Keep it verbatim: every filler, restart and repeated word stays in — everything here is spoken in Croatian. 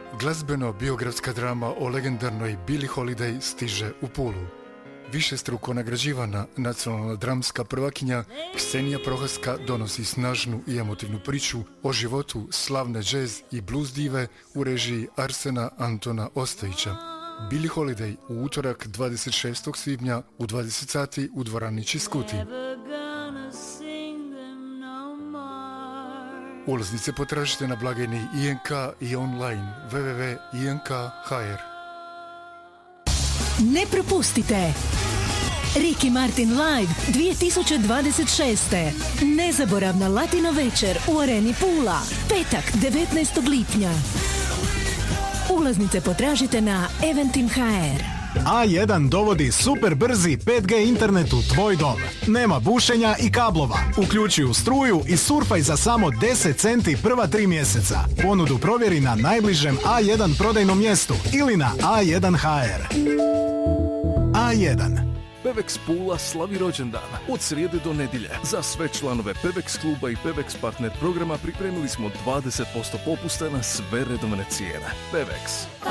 Glazbeno-biografska drama o legendarnoj Billie Holiday stiže u Pulu. Višestruko nagrađivana nacionalna dramska prvakinja Ksenija Prohaska donosi snažnu i emotivnu priču o životu slavne džez i blues dive u režiji Arsena Antona Ostojića. Billie Holiday u utorak dvadeset šestog svibnja u dvadeset sati u dvorani Čiskuti. Ulaznice potražite na blagajni I N K i online w w w tačka i n k tačka h r. Ne propustite! Ricky Martin Live dvije tisuće dvadeset šeste. Nezaboravna latino večer u Areni Pula. Petak devetnaestog lipnja. Ulaznice potražite na eventim tačka h r. A jedan dovodi super brzi pet G internet u tvoj dom. Nema bušenja i kablova. Uključi u struju i surfaj za samo deset centi prva tri mjeseca. Ponudu provjeri na najbližem A jedan prodajnom mjestu ili na a jedan tačka h r. A jedan. Pevex Pula slavi rođendan od srijede do nedjelje. Za sve članove Pevex kluba i Pevex partner programa pripremili smo dvadeset posto popusta na sve redovne cijene. Pevex.